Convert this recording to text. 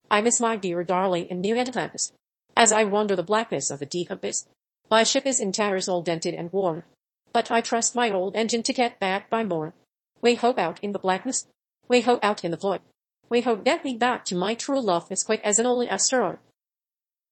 I miss my dear darling in New Atlantis. As I wander the blackness of the deep abyss, my ship is in tatters all dented and worn, but I trust my old engine to get back by morn. Way ho out in the blackness, way ho out in the void, way ho get me back to my true love as quick as an old asteroid.